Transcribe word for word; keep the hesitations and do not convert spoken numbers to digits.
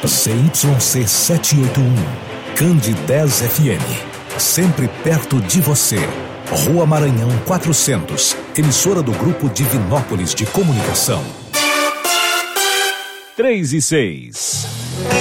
C Y C setecentos e oitenta e um, Cande dez F M. Sempre perto de você. Rua Maranhão quatrocentos. Emissora do Grupo Divinópolis de Comunicação. Três e seis.